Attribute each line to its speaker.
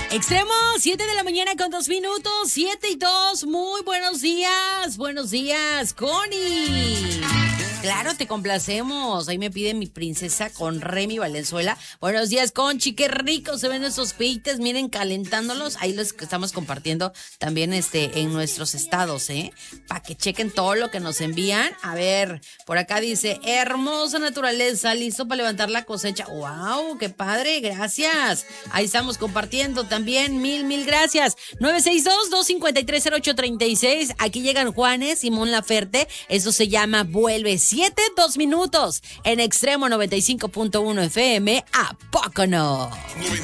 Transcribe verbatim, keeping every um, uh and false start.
Speaker 1: Extremo, siete de la mañana con dos minutos, siete y dos. Muy buenos días, buenos días, Connie. Claro, te complacemos. Ahí me pide mi princesa con Remy Valenzuela. Buenos días, Conchi. Qué rico se ven esos peites. Miren, calentándolos. Ahí los que estamos compartiendo también este, en nuestros estados, ¿eh? Para que chequen todo lo que nos envían. A ver, por acá dice, hermosa naturaleza, listo para levantar la cosecha. ¡Wow! ¡Qué padre! Gracias. Ahí estamos compartiendo también. Mil, mil gracias. nueve seis dos, dos cinco tres, cero ocho tres seis. Aquí llegan Juanes, Simón Laferte. Eso se llama Vuelve. Siete, dos minutos en Extremo noventa y cinco punto uno F M. ¿A poco no?